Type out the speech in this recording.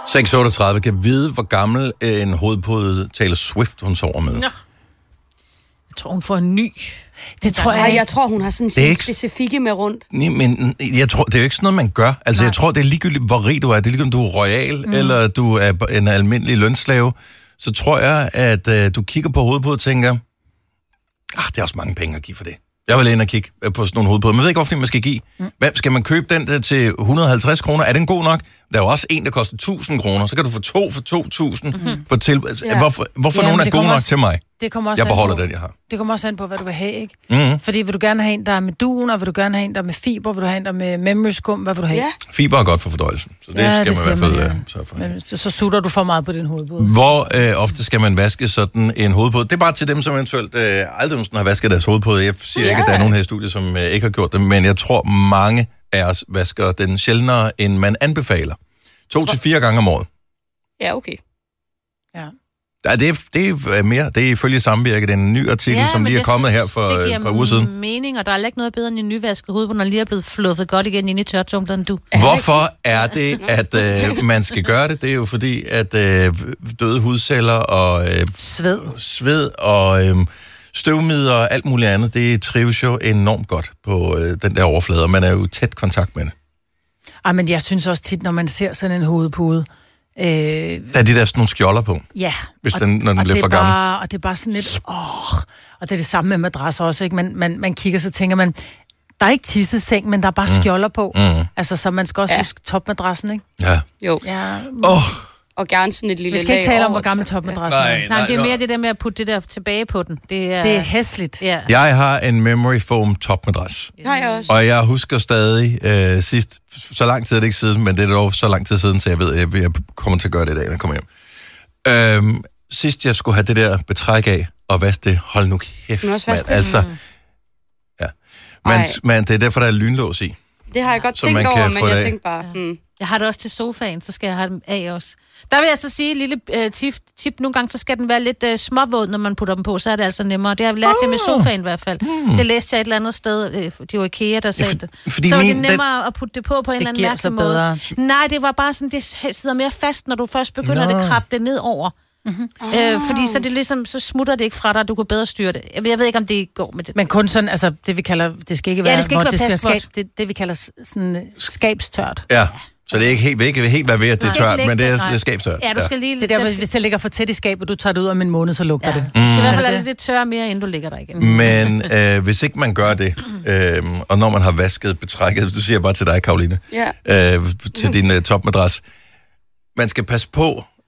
6:38 kan vide, hvor gammel en hovedpude Taylor Swift hun sover med. Nå. Jeg tror, hun får en ny. Det tror jeg. Jeg tror, hun har sådan en specifikke med rundt. Men jeg tror, det er jo ikke sådan noget, man gør. Altså, jeg tror, det er ligegyldigt, hvor rig du er. Det er ligegyldigt, om du er royal, eller du er en almindelig lønslave. Så tror jeg, at du kigger på hovedpude og tænker, det er også mange penge at give for det. Jeg vil ind og kigge på sådan nogle hovedpuder. Man ved ikke, hvor man skal give. Hvad, skal man købe den der til 150 kroner? Er den god nok? Der er jo også en, der koster 1000 kroner. Så kan du få to for 2000 på tilbud. Ja. Hvorfor nogen er god nok til mig? Det kommer også jeg beholder den, jeg har. Det kommer også an på, hvad du vil have, ikke? Fordi vil du gerne have en, der er med dun, og vil du gerne have en, der er med fiber, vil du have en, der er med memory skum, hvad vil du have? Ja. Fiber er godt for fordøjelsen, så det skal man i hvert fald sørge for. Men så sutter du for meget på din hovedpude. Hvor ofte skal man vaske sådan en hovedpude? Det er bare til dem, som eventuelt aldrig har vasket deres hovedpude. Jeg siger ikke, at der er nogen her i studiet, som ikke har gjort det, men jeg tror, mange af os vasker den sjældnere, end man anbefaler. 2 til 4 gange om året. Ja, okay. Ja. Ja, det er mere. Det er ifølge Samvirke, det er en ny artikel, som lige er kommet her for et par uger siden. Det giver mening, og der er ikke noget bedre end en nyvasket hovedbund, når lige er blevet fluffet godt igen ind i tørretumbleren, du. Hvorfor er det, at man skal gøre det? Det er jo fordi, at døde hudceller og sved og støvmider og alt muligt andet, det trives jo enormt godt på den der overflade, og man er jo i tæt kontakt med det. Men jeg synes også tit, når man ser sådan en hovedpude, der er de der sådan nogle skjolder på. Ja. Hvis når den bliver for gammel. Og det er bare sådan lidt, og det er det samme med madrasser også, ikke? Man kigger, så tænker man, der er ikke tisseseng, men der er bare skjolder på. Altså, så man skal også huske topmadrassen, ikke? Ja. Jo. Ja. Og gerne sådan et lille lag. Vi skal ikke tale om, hvor gammel topmadrassen er. Nej, det er mere det der med at putte det der tilbage på den. Det er hæsligt. Ja. Jeg har en memory foam topmadras. Har jeg også. Og jeg husker stadig sidst, så lang tid er det ikke siden, men det er dog så lang tid siden, så jeg ved, at jeg kommer til at gøre det i dag, når jeg kommer hjem. Sidst jeg skulle have det der betræk af, og vaske det, hold nu kæft, mand. Altså, ja. Men det er derfor, der er lynlås i. Det har jeg godt tænkt over, men jeg tænkte bare... Jeg har det også til sofaen, så skal jeg have dem af også. Der vil jeg så sige, lille tip, nogle gange, så skal den være lidt småvåd, når man putter dem på, så er det altså nemmere. Det har jeg lært det med sofaen i hvert fald. Det læste jeg et eller andet sted, det var IKEA, der sagde det. Så var det nemmere at putte det på en eller anden mærkelig måde. Nej, det var bare sådan, det sidder mere fast, når du først begynder at krabbe det ned over. Fordi så det ligesom, så smutter det ikke fra dig, du kan bedre styre det. Jeg ved ikke, om det går med det. Men kun sådan, altså det vi kalder, det skal ikke være, det skal ikke være det vi kalder sådan skabstørt. Ja. Så det er ikke helt være ved, at det er tørt, men det er skabstørt. Ja, du skal lige... Det er derfor, hvis det ligger for tæt i skabet, du tager det ud om en måned, så lugter det. Du skal i hvert fald have lidt tørre mere, inden du ligger der igen. Men hvis ikke man gør det, og når man har vasket betrækket, du siger bare til dig, Karoline, til din topmadras, man skal passe på,